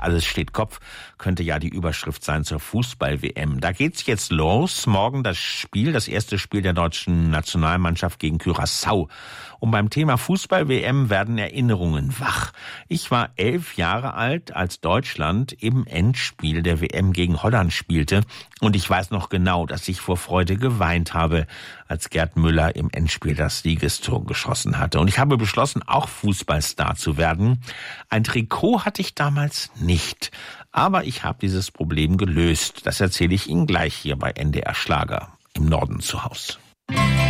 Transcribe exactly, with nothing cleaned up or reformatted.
alles steht Kopf, könnte ja die Überschrift sein zur Fußball-W M. Da geht's jetzt los. Morgen das Spiel, das erste Spiel der deutschen Nationalmannschaft gegen Curaçao. Und beim Thema Fußball-W M werden Erinnerungen wach. Ich war elf Jahre alt, als Deutschland im Endspiel der W M gegen Holland spielte. Und ich weiß noch genau, dass ich vor Freude geweint habe, als Gerd Müller im Endspiel das Siegestor geschossen hatte. Und ich habe beschlossen, auch Fußballstar zu werden. Ein Trikot hatte ich damals nicht. Aber ich habe dieses Problem gelöst. Das erzähle ich Ihnen gleich hier bei N D R Schlager im Norden zu Haus.